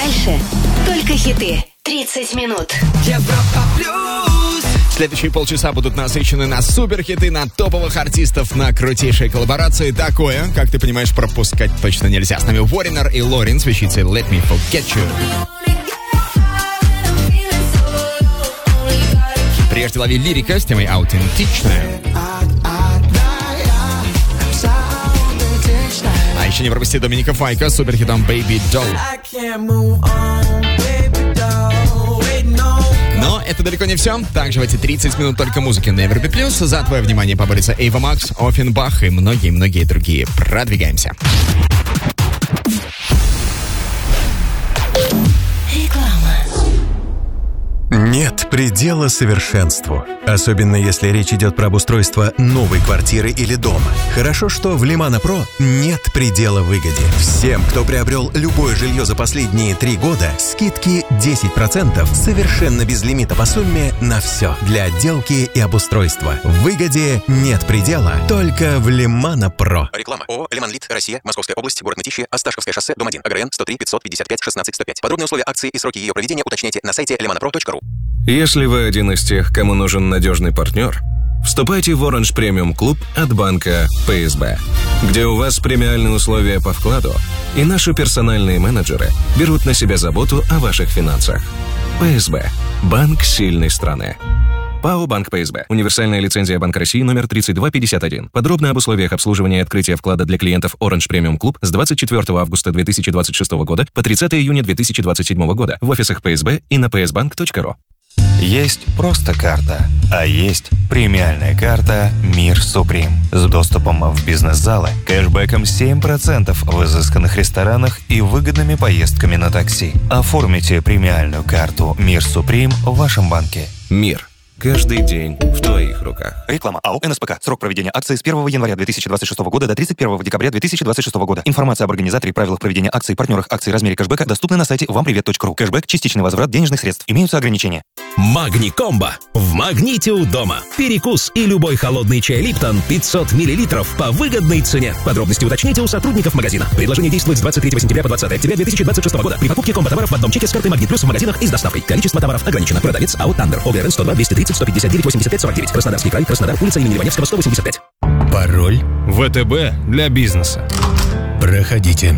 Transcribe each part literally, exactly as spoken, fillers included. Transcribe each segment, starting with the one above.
Дальше только хиты. тридцать минут. Европа плюс. Следующие полчаса будут насыщены на суперхиты, на топовых артистов, на крутейшие коллаборации. Такое, как ты понимаешь, пропускать точно нельзя. С нами Уорренер и Лорин с вещицей Let Me Forget You. Прежде лови лирика с темой «Аутентичная». А еще не пропусти Доминика Файка с суперхитом «Baby Doll». Но это далеко не все. Также в эти тридцать минут только музыки на Европе Плюс. За твое внимание поборется Эйва Макс, Оффенбах и многие-многие другие. Продвигаемся. Нет предела совершенству. Особенно если речь идет про обустройство новой квартиры или дома. Хорошо, что в Лимана Про нет предела выгоде. Всем, кто приобрел любое жилье за последние три года, скидки десять процентов совершенно без лимита по сумме на все. Для отделки и обустройства. В выгоде нет предела, только в Лимана Про. Реклама. ООО «Лиманлит», Россия, Московская область, город Мытищи, Осташковское шоссе, дом один, АГРН сто три пятьсот пятьдесят пять шестнадцать сто пять. Подробные условия акции и сроки ее проведения уточняйте на сайте лиманапро точка ру. Если вы один из тех, кому нужен надежный партнер, вступайте в Orange Premium Club от банка пэ эс бэ, где у вас премиальные условия по вкладу, и наши персональные менеджеры берут на себя заботу о ваших финансах. пэ эс бэ – банк сильной страны. ПАО «Банк пэ эс бэ». Универсальная лицензия Банка России номер тридцать два пятьдесят один. Подробно об условиях обслуживания и открытия вклада для клиентов Orange Premium Club с двадцать четвёртого августа две тысячи двадцать шестого года по тридцатого июня две тысячи двадцать седьмого года в офисах пэ эс бэ и на пэ эс банк точка ру. Есть просто карта, а есть премиальная карта «Мир Суприм» с доступом в бизнес-залы, кэшбэком семь процентов в изысканных ресторанах и выгодными поездками на такси. Оформите премиальную карту «Мир Суприм» в вашем банке. Мир. Каждый день в твоих руках. Реклама. АО «эн эс пэ ка». Срок проведения акции с первого января две тысячи двадцать шестого года до тридцать первого декабря две тысячи двадцать шестого года. Информация об организаторе, правилах проведения акций, партнерах акций, размере кэшбэка доступна на сайте вам привет точка ру. Кэшбэк – частичный возврат денежных средств. Имеются ограничения. Магни-комбо. В магните у дома. Перекус и любой холодный чай Липтон пятьсот миллилитров по выгодной цене. Подробности уточните у сотрудников магазина. Предложение действует с двадцать третьего сентября по двадцатого октября две тысячи двадцать шестого года. При покупке комбо-товаров в одном чеке с картой Магнит Плюс в магазинах и с доставкой. Количество товаров ограничено. Продавец АО «Тандер». ОГРН сто два двести тридцать сто пятьдесят девять восемьдесят пять сорок девять. Краснодарский край, Краснодар, улица имени Иваневского, сто восемьдесят пять. Пароль вэ тэ бэ для бизнеса. проходите.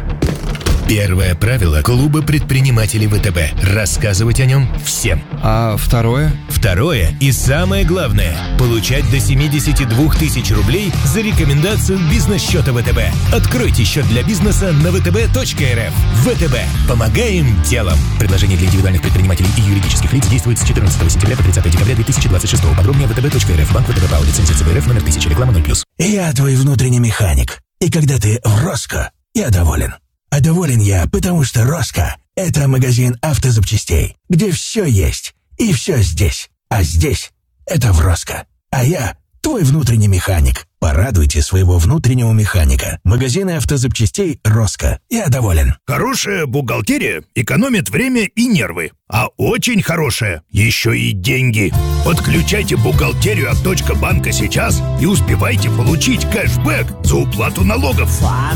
Первое правило клуба предпринимателей вэ тэ бэ – рассказывать о нем всем. А второе? Второе и самое главное – получать до семьдесят два тысячи рублей за рекомендацию бизнес-счета вэ тэ бэ. Откройте счет для бизнеса на вэ тэ бэ точка эр эф. вэ тэ бэ. Помогаем делом. Предложение для индивидуальных предпринимателей и юридических лиц действует с четырнадцатого сентября по тридцатого декабря две тысячи двадцать шестого. Подробнее вэ тэ бэ точка эр эф. Банк вэ тэ бэ ПАО. Лицензия цэ бэ эр эф номер тысяча. Реклама ноль плюс. Я твой внутренний механик. И когда ты в Роско, я доволен. А доволен я, потому что Роско – это магазин автозапчастей, где все есть и все здесь. А здесь – это в Роско. А я – твой внутренний механик. Порадуйте своего внутреннего механика. Магазины автозапчастей Роско. Я доволен. Хорошая бухгалтерия экономит время и нервы. А очень хорошая еще и деньги. Подключайте бухгалтерию от Точка банка сейчас и успевайте получить кэшбэк за уплату налогов.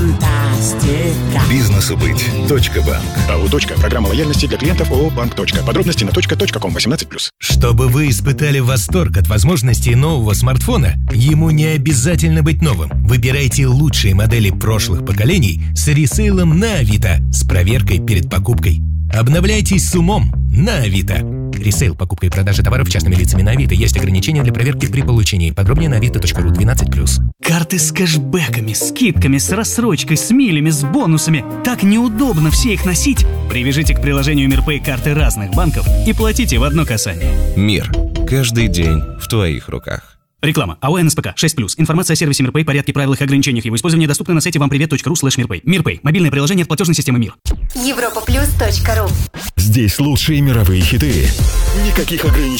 Фантастика. Бизнесу быть. Точка банк. АО «Точка». Программа лояльности для клиентов ООО «Банк. Точка». Подробности на точка точка ком восемнадцать плюс. Чтобы вы испытали восторг от возможностей нового смартфона, ему не обязательно быть новым. Выбирайте лучшие модели прошлых поколений с ресейлом на Авито с проверкой перед покупкой. Обновляйтесь с умом на Авито. Ресейл, покупка и продажа товаров частными лицами на Авито. Есть ограничения для проверки при получении. Подробнее на авито точка ру. двенадцать плюс. Карты с кэшбэками, скидками, с рассрочкой, с милями, с бонусами. Так неудобно все их носить. Привяжите к приложению МирПэй карты разных банков и платите в одно касание. Мир. Каждый день в твоих руках. Реклама. АО «эн эс пэ ка» шесть плюс. Информация о сервисе МирПэй, порядке, правилах и ограничениях его использования доступна на сайте вам привет точка ру слэш мирпэй. МирПэй. Мобильное приложение от платежной системы Мир. европа плюс точка ру. Здесь лучшие мировые хиты. Никаких ограничений.